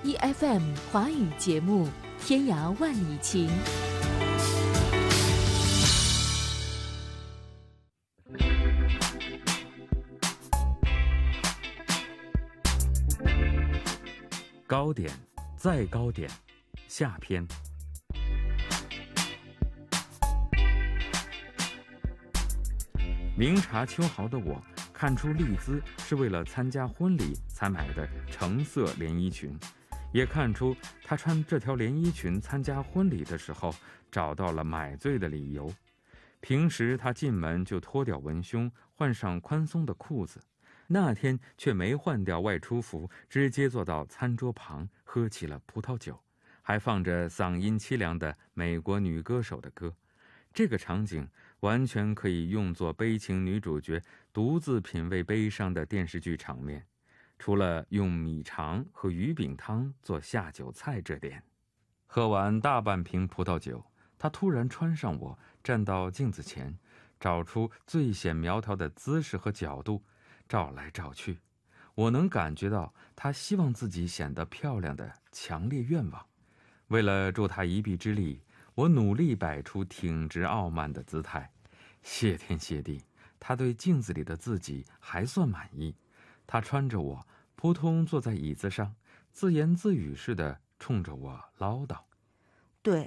EFM 华语节目《天涯万里情》。 高点，再高点，下篇。明察秋毫的我看出丽兹是为了参加婚礼才买的橙色连衣裙，也看出她穿这条连衣裙参加婚礼的时候找到了买醉的理由。平时她进门就脱掉文胸，换上宽松的裤子，那天却没换掉外出服，直接坐到餐桌旁喝起了葡萄酒，还放着嗓音凄凉的美国女歌手的歌。这个场景完全可以用作悲情女主角独自品味悲伤的电视剧场面，除了用米肠和鱼饼汤做下酒菜这点。喝完大半瓶葡萄酒，她突然穿上我，站到镜子前，找出最显苗条的姿势和角度，照来照去。我能感觉到她希望自己显得漂亮的强烈愿望。为了助她一臂之力，我努力摆出挺直傲慢的姿态。谢天谢地，她对镜子里的自己还算满意。她穿着我扑通坐在椅子上，自言自语似的冲着我唠叨： 对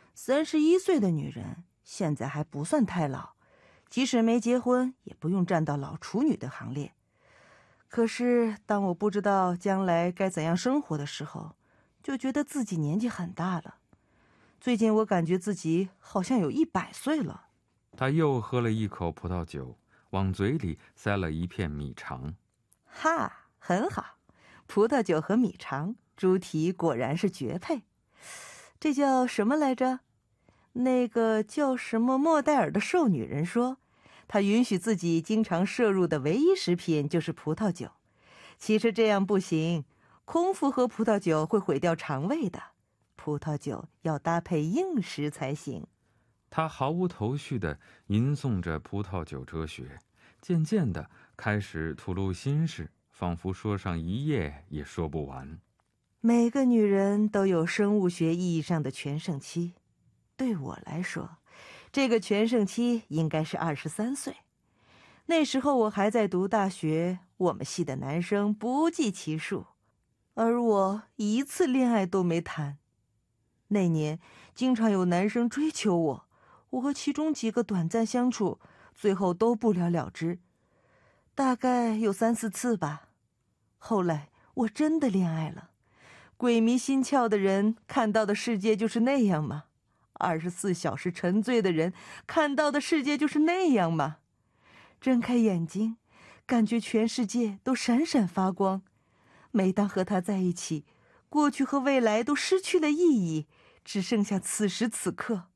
，31岁的女人现在还不算太老，即使没结婚也不用站到老处女的行列。可是当我不知道将来该怎样生活的时候，就觉得自己年纪很大了。最近我感觉自己好像有100岁了。 他又喝了一口葡萄酒，往嘴里塞了一片米肠。 哈，很好，葡萄酒和米肠，猪蹄果然是绝配。这叫什么来着？那个叫什么莫代尔的瘦女人说，她允许自己经常摄入的唯一食品就是葡萄酒。其实这样不行，空腹喝葡萄酒会毁掉肠胃的。葡萄酒要搭配硬食才行。 他毫无头绪地吟诵着葡萄酒哲学，渐渐地开始吐露心事，仿佛说上一夜也说不完。 每个女人都有生物学意义上的全盛期，对我来说，这个全盛期应该是23岁。那时候我还在读大学，我们系的男生不计其数，而我一次恋爱都没谈。那年经常有男生追求我，我和其中几个短暂相处，最后都不了了之，大概有3、4次吧。后来我真的恋爱了。鬼迷心窍的人看到的世界就是那样吗？24小时沉醉的人看到的世界就是那样吗？睁开眼睛，感觉全世界都闪闪发光。每当和他在一起，过去和未来都失去了意义，只剩下此时此刻。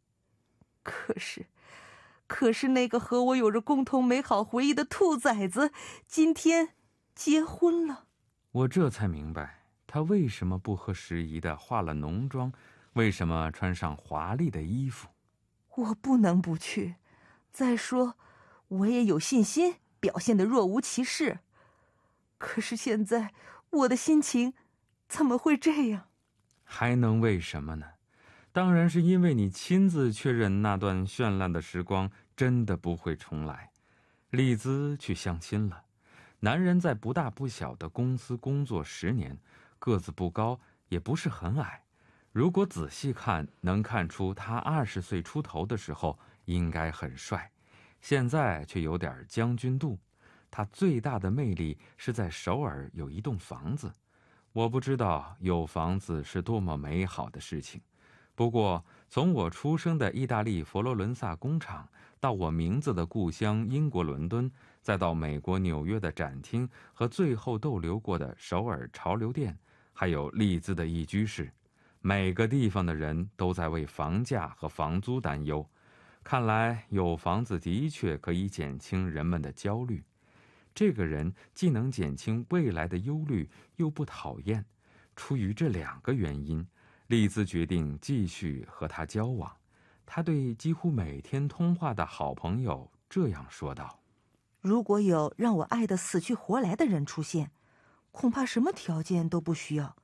可是那个和我有着共同美好回忆的兔崽子，今天结婚了。 我这才明白，他为什么不合时宜地化了浓妆，为什么穿上华丽的衣服。 我不能不去，再说我也有信心表现得若无其事。可是现在我的心情怎么会这样？ 还能为什么呢？当然是因为你亲自确认那段绚烂的时光真的不会重来。丽兹去相亲了，男人在不大不小的公司工作10年，个子不高，也不是很矮。如果仔细看，能看出他20岁出头的时候应该很帅，现在却有点将军肚。他最大的魅力是在首尔有一栋房子。我不知道有房子是多么美好的事情，不过从我出生的意大利佛罗伦萨工厂，到我名字的故乡英国伦敦，再到美国纽约的展厅和最后逗留过的首尔潮流店，还有丽兹的一居室，每个地方的人都在为房价和房租担忧。看来有房子的确可以减轻人们的焦虑。这个人既能减轻未来的忧虑，又不讨厌。出于这2个原因，丽兹决定继续和他交往。他对几乎每天通话的好朋友这样说道： 如果有让我爱得死去活来的人出现，恐怕什么条件都不需要，